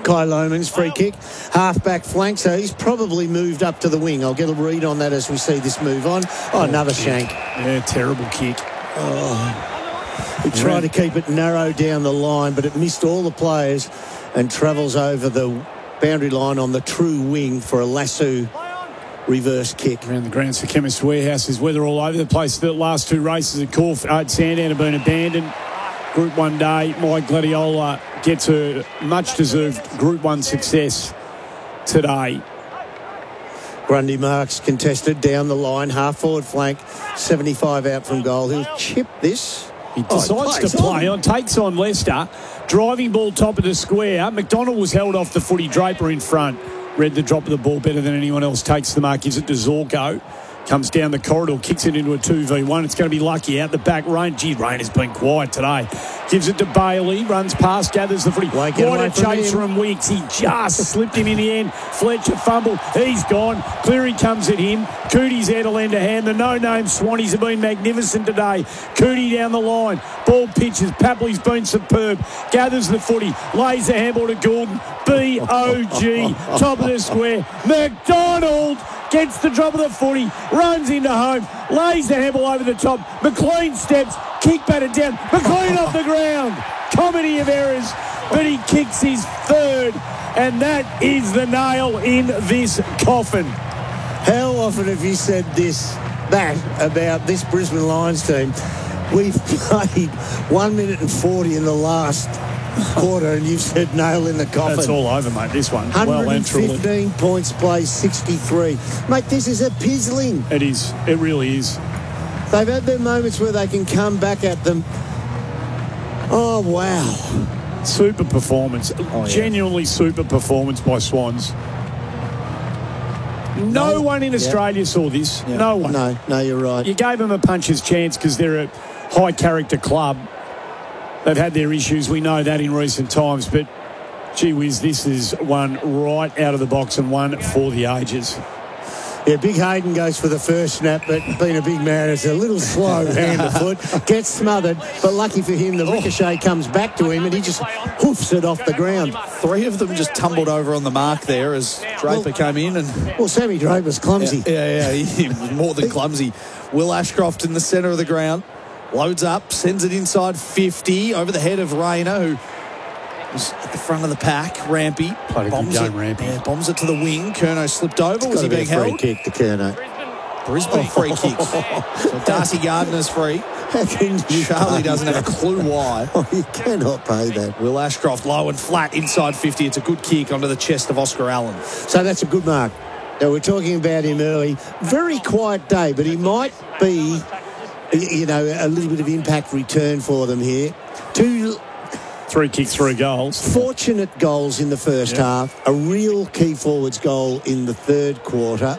Kai Lohmann's free kick. Half-back flank, so he's probably moved up to the wing. I'll get a read on that as we see this move on. Another kick. shank. Yeah, terrible kick. He tried to keep it narrow down the line, but it missed all the players and travels over the boundary line on the true wing for a lasso reverse kick. Around the grounds for Chemist Warehouse, there's weather all over the place. The last two races at Corf at Sandown have been abandoned. Group 1 day, My Gladiola gets a much-deserved Group 1 success today. Grundy Marks contested down the line, half-forward flank, 75 out from goal. He'll chip this. He decides to play on, takes on Leicester. Driving ball top of the square. McDonald was held off the footy. Draper in front. Read the drop of the ball better than anyone else. Takes the mark, gives it to Zorko. Comes down the corridor, kicks it into a 2v1. It's going to be lucky out the back. Rain has been quiet today. Gives it to Bailey, runs past, gathers the footy. What a chase from Wicks. He just slipped him in the end. Fletcher fumble. He's gone. Cleary comes at him. Cootie's there to lend a hand. The no-name Swannies have been magnificent today. Cootie down the line. Ball pitches. Papley's been superb. Gathers the footy. Lays the handball to Gordon. B-O-G. Top of the square. McDonald gets the drop of the footy, runs into home, lays the handball over the top. McLean steps, kick batted down. McLean off the ground. Comedy of errors, but he kicks his third, and that is the nail in this coffin. How often have you said that about this Brisbane Lions team? We've played 1 minute and 40 in the last quarter, and you've said nail in the coffin. That's all over, mate, this one. 115 points play, 63. Mate, this is a pizzling. It is. It really is. They've had their moments where they can come back at them. Oh, wow. Super performance. Genuinely super performance by Swans. No one in Australia saw this. Yeah. No one. No, you're right. You gave them a puncher's chance because they're a high-character club. They've had their issues. We know that in recent times. But, gee whiz, this is one right out of the box and one for the ages. Yeah, Big Hayden goes for the first snap, but being a big man, it's a little slow hand to foot. Gets smothered, but lucky for him, the ricochet comes back to him and he just hoofs it off the ground. Three of them just tumbled over on the mark there as Draper came in. Well, Sammy Draper's clumsy. Yeah, he was more than clumsy. Will Ashcroft in the centre of the ground. Loads up, sends it inside 50, over the head of Rayner, who was at the front of the pack. Rampy. Played a good game, Rampy. Yeah, bombs it to the wing. Curnow slipped over. Was he being held? Free kick to Curnow. Brisbane free kicks. So Darcy Gardner's free. Charlie doesn't have a clue why. You cannot pay that. Will Ashcroft low and flat inside 50. It's a good kick onto the chest of Oscar Allen. So that's a good mark. Now, we're talking about him early. Very quiet day, but he might be, a little bit of impact return for them here. 3 kicks, 3 goals. Fortunate goals in the first half. A real key forwards goal in the third quarter.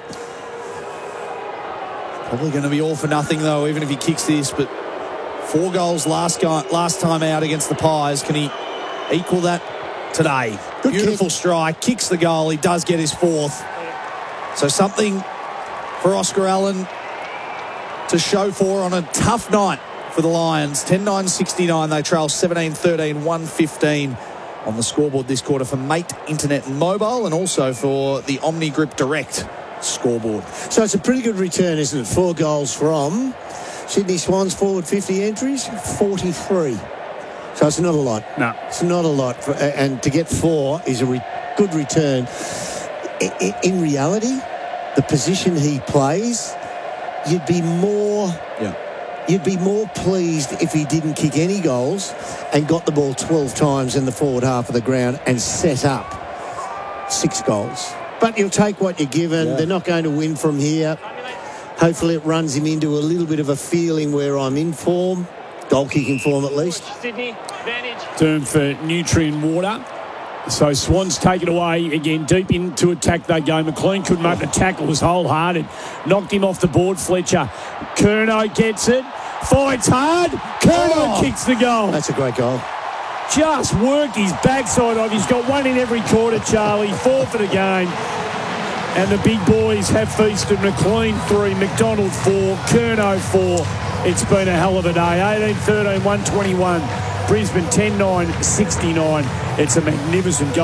Probably going to be all for nothing, though, even if he kicks this. But 4 goals last time out against the Pies. Can he equal that today? Good Beautiful kick. strike. Kicks the goal. He does get his 4th. So something for Oscar Allen to show for on a tough night for the Lions. 10-9-69. They trail 17-13, 115 on the scoreboard this quarter for Mate Internet and Mobile, and also for the Omni Grip Direct scoreboard. So it's a pretty good return, isn't it? 4 goals from Sydney Swans forward 50 entries, 43. So it's not a lot. No. It's not a lot. And to get 4 is a good return. In reality, the position he plays, you'd be more pleased if he didn't kick any goals and got the ball 12 times in the forward half of the ground and set up 6 goals. But you'll take what you're given. Yeah. They're not going to win from here. Hopefully it runs him into a little bit of a feeling where I'm in form, goal-kicking form at least. Turn for Nutrient Water. So Swans take it away again, deep into attack they go. McLean couldn't make the tackle, was wholehearted. Knocked him off the board, Fletcher. Curnow gets it, fights hard. Curnow kicks the goal. That's a great goal. Just worked his backside off. He's got 1 in every quarter, Charlie. 4 for the game. And the big boys have feasted. McLean 3, McDonald 4, Curnow 4. It's been a hell of a day. 18-13, 121. Brisbane 10-9, 69. It's a magnificent goal.